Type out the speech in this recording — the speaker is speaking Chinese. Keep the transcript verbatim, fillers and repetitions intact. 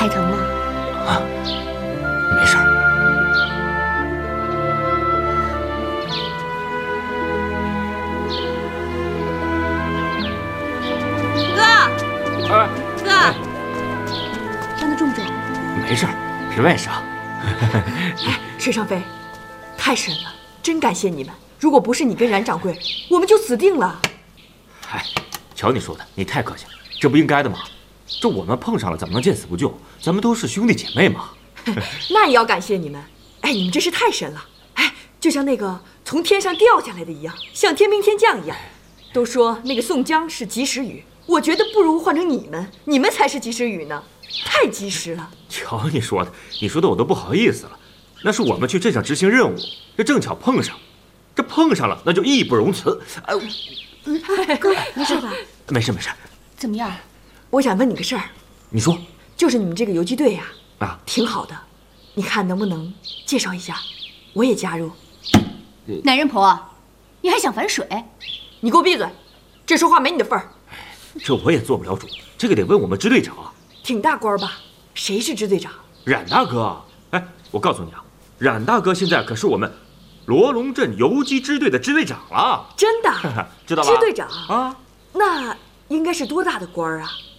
还疼吗？ 啊，没事儿。 哥， 哎， 哥， 伤得重不重？ 没事儿，是外伤。 哎，沈尚飞，太神了，真感谢你们。如果不是你跟冉掌柜，我们就死定了。 哎，瞧你说的，你太客气了，这不应该的吗？这我们碰上了，怎么能见死不救？咱们都是兄弟姐妹嘛。 那也要感谢你们。哎，你们真是太神了。哎，就像那个从天上掉下来的一样，像天兵天将一样。都说那个宋江是及时雨，我觉得不如换成你们，你们才是及时雨呢，太及时了。 瞧你说的，你说的我都不好意思了。那是我们去镇上执行任务，这正巧碰上，这碰上了那就义不容辞。哎， 哥，没事吧？ 没事没事。 怎么样？ 我想问你个事儿。 你说。 就是你们这个游击队呀， 啊， 挺好的，你看能不能介绍一下，我也加入。 男人婆，你还想反水？ 你给我闭嘴，这说话没你的份儿。 这我也做不了主，这个得问我们支队长。 挺大官吧？谁是支队长？ 冉大哥。哎，我告诉你啊，冉大哥现在可是我们罗龙镇游击支队的支队长了。 真的？ 知道吧？ 支队长啊， 那应该是多大的官儿啊？